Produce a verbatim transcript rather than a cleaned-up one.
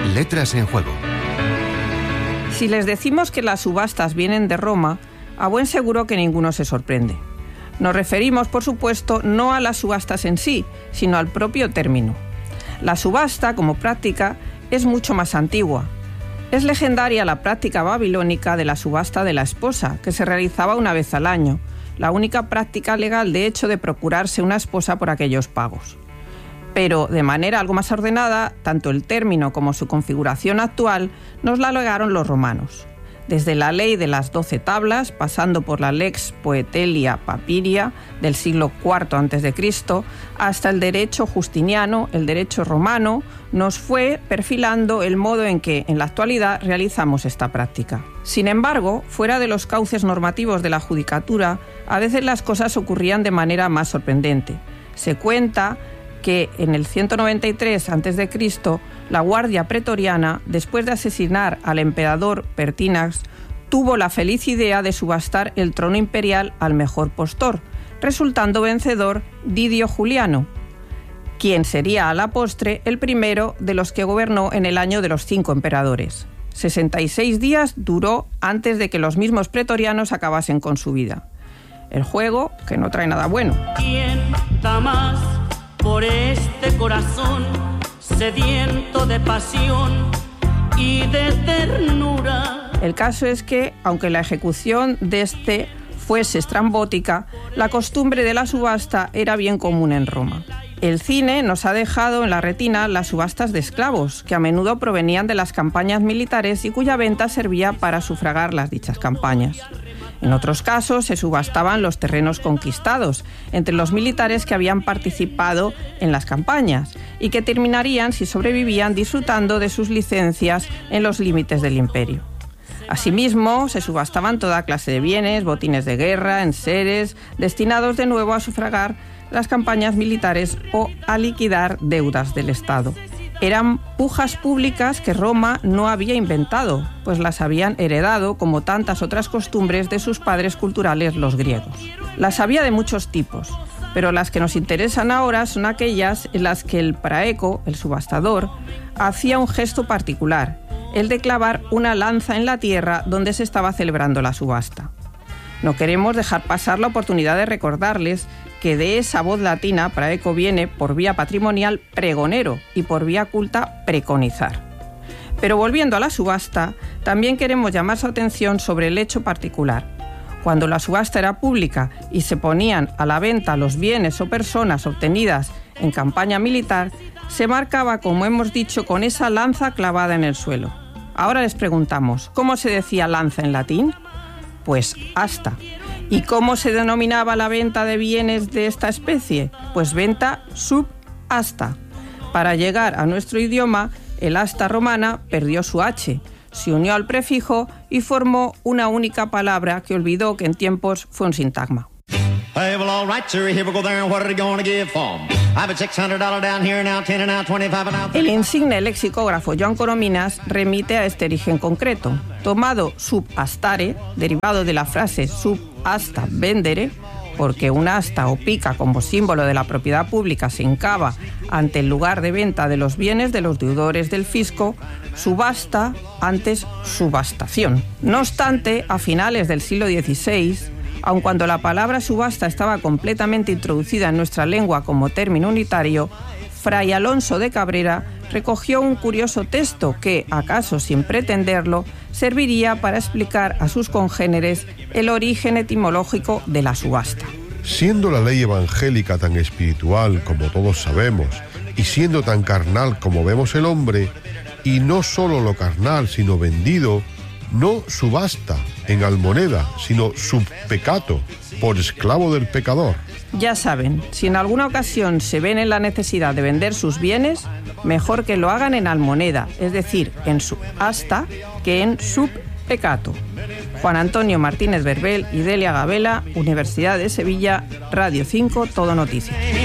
Letras en Juego. Si les decimos que las subastas vienen de Roma, a buen seguro que ninguno se sorprende. Nos referimos, por supuesto, no a las subastas en sí, sino al propio término. La subasta, como práctica, es mucho más antigua. Es legendaria la práctica babilónica de la subasta de la esposa, que se realizaba una vez al año, la única práctica legal, de hecho, de procurarse una esposa por aquellos pagos. Pero, de manera algo más ordenada, tanto el término como su configuración actual nos la legaron los romanos. Desde la ley de las doce tablas, pasando por la Lex Poetelia Papiria del siglo cuarto antes de Cristo, hasta el derecho justiniano, el derecho romano, nos fue perfilando el modo en que, en la actualidad, realizamos esta práctica. Sin embargo, fuera de los cauces normativos de la judicatura, a veces las cosas ocurrían de manera más sorprendente. Se cuenta que en el ciento noventa y tres antes de Cristo, la Guardia Pretoriana, después de asesinar al emperador Pertinax, tuvo la feliz idea de subastar el trono imperial al mejor postor, resultando vencedor Didio Juliano, quien sería a la postre el primero de los que gobernó en el año de los cinco emperadores. sesenta y seis días duró antes de que los mismos pretorianos acabasen con su vida. El juego que no trae nada bueno. ¿Quién da más por este corazón sediento de pasión y de ternura? El caso es que, aunque la ejecución de este fuese estrambótica, la costumbre de la subasta era bien común en Roma. El cine nos ha dejado en la retina las subastas de esclavos, que a menudo provenían de las campañas militares y cuya venta servía para sufragar las dichas campañas. En otros casos se subastaban los terrenos conquistados entre los militares que habían participado en las campañas y que terminarían, si sobrevivían, disfrutando de sus licencias en los límites del imperio. Asimismo, se subastaban toda clase de bienes, botines de guerra, enseres, destinados de nuevo a sufragar las campañas militares o a liquidar deudas del Estado. Eran pujas públicas que Roma no había inventado, pues las habían heredado, como tantas otras costumbres, de sus padres culturales, los griegos. Las había de muchos tipos, pero las que nos interesan ahora son aquellas en las que el praeco, el subastador, hacía un gesto particular, el de clavar una lanza en la tierra donde se estaba celebrando la subasta. No queremos dejar pasar la oportunidad de recordarles que de esa voz latina, praeco viene por vía patrimonial pregonero y por vía culta preconizar. Pero volviendo a la subasta, también queremos llamar su atención sobre el hecho particular. Cuando la subasta era pública y se ponían a la venta los bienes o personas obtenidas en campaña militar, se marcaba, como hemos dicho, con esa lanza clavada en el suelo. Ahora les preguntamos, ¿cómo se decía lanza en latín? Pues asta. ¿Y cómo se denominaba la venta de bienes de esta especie? Pues venta subasta. Para llegar a nuestro idioma, el asta romana perdió su H, se unió al prefijo y formó una única palabra que olvidó que en tiempos fue un sintagma. El insigne lexicógrafo Joan Coromines remite a este origen concreto. Tomado subastare, derivado de la frase subasta vendere, porque un asta o pica como símbolo de la propiedad pública se hincaba ante el lugar de venta de los bienes de los deudores del fisco, subasta antes subastación. No obstante, a finales del siglo dieciséis, aun cuando la palabra subasta estaba completamente introducida en nuestra lengua como término unitario, Fray Alonso de Cabrera recogió un curioso texto que, acaso sin pretenderlo, serviría para explicar a sus congéneres el origen etimológico de la subasta. Siendo la ley evangélica tan espiritual como todos sabemos, y siendo tan carnal como vemos el hombre, y no solo lo carnal, sino vendido, no subasta en almoneda, sino subpecato, por esclavo del pecador. Ya saben, si en alguna ocasión se ven en la necesidad de vender sus bienes, mejor que lo hagan en almoneda, es decir, en subasta, que en subpecato. Juan Antonio Martínez Berbel y Delia Gabela, Universidad de Sevilla, Radio cinco, Todo Noticias.